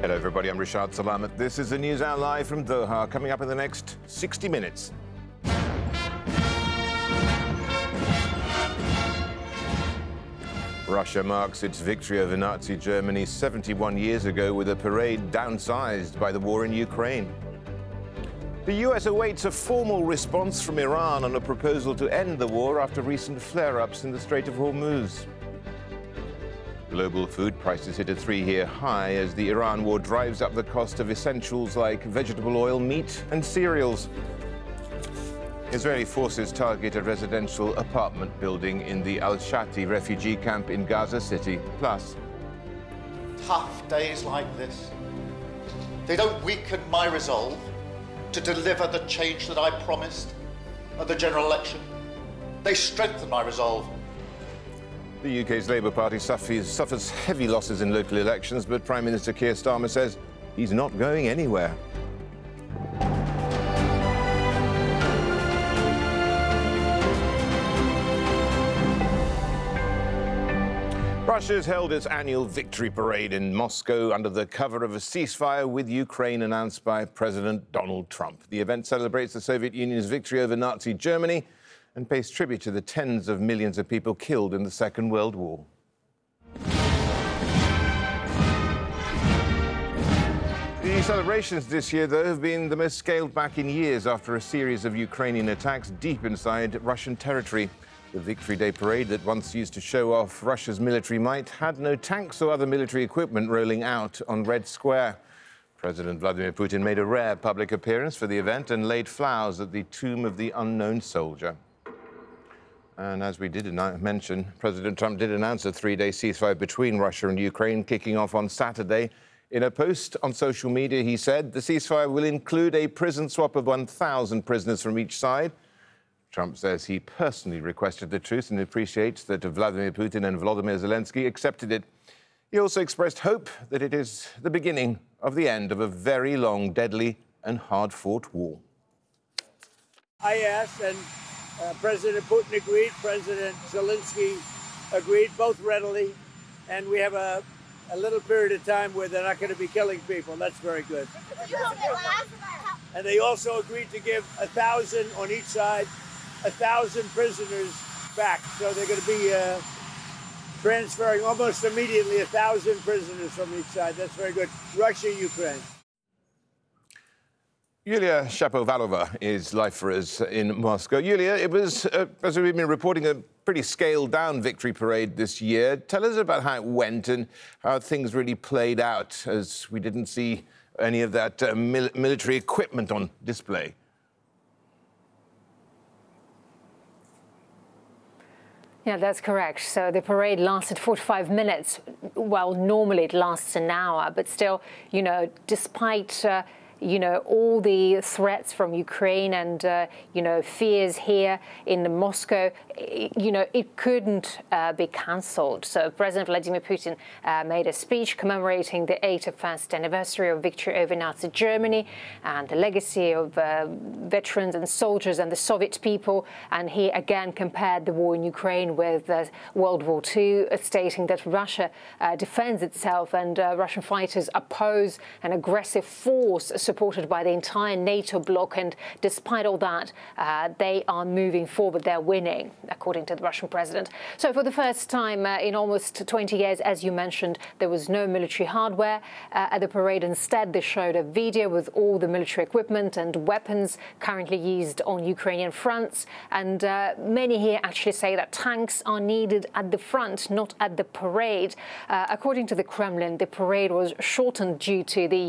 Hello everybody, I'm Rashad Salamat. This is the News Hour live from Doha, coming up in the next 60 minutes. Russia marks its victory over Nazi Germany 71 years ago with a parade downsized by the war in Ukraine. The US awaits a formal response from Iran on a proposal to end the war after recent flare-ups in the Strait of Hormuz. Global food prices hit a 3-year high as the Iran war drives up the cost of essentials like vegetable oil, meat and cereals. Israeli forces target a residential apartment building in the Al-Shati refugee camp in Gaza City. Plus, tough days like this, they don't weaken my resolve to deliver the change that I promised at the general election. They strengthen my resolve. The UK's Labour Party suffers heavy losses in local elections, but Prime Minister Keir Starmer says he's not going anywhere. Russia's held its annual victory parade in Moscow under the cover of a ceasefire with Ukraine announced by President Donald Trump. The event celebrates the Soviet Union's victory over Nazi Germany and pays tribute to the tens of millions of people killed in the Second World War. The celebrations this year, though, have been the most scaled back in years after a series of Ukrainian attacks deep inside Russian territory. The Victory Day parade that once used to show off Russia's military might had no tanks or other military equipment rolling out on Red Square. President Vladimir Putin made a rare public appearance for the event and laid flowers at the tomb of the unknown soldier. And as we did mention, President Trump did announce a 3-day ceasefire between Russia and Ukraine, kicking off on Saturday. In a post on social media, he said the ceasefire will include a prison swap of 1,000 prisoners from each side. Trump says he personally requested the truce and appreciates that Vladimir Putin and Volodymyr Zelensky accepted it. He also expressed hope that it is the beginning of the end of a very long, deadly and hard-fought war. I asked, and President Putin agreed, President Zelensky agreed, both readily, and we have a little period of time where they're not going to be killing people. That's very good. And they also agreed to give 1,000 on each side, 1,000 prisoners back. So they're going to be transferring almost immediately 1,000 prisoners from each side. That's very good. Russia, Ukraine. Yulia Shapovalova is live for us in Moscow. Yulia, it was, as we've been reporting, a pretty scaled-down victory parade this year. Tell us about how it went and how things really played out, as we didn't see any of that military equipment on display. Yeah, that's correct. So the parade lasted 45 minutes. Well, normally it lasts an hour, but still, despite all the threats from Ukraine and, fears here in Moscow, it couldn't be cancelled. So President Vladimir Putin made a speech commemorating the 81st anniversary of victory over Nazi Germany and the legacy of veterans and soldiers and the Soviet people. And he again compared the war in Ukraine with World War II, stating that Russia defends itself and Russian fighters oppose an aggressive force supported by the entire NATO bloc, and despite all that, they are moving forward. They're winning, according to the Russian president. So for the first time in almost 20 years, as you mentioned, there was no military hardware at the parade. Instead, they showed a video with all the military equipment and weapons currently used on Ukrainian fronts. And many here actually say that tanks are needed at the front, not at the parade. According to the Kremlin, the parade was shortened due to the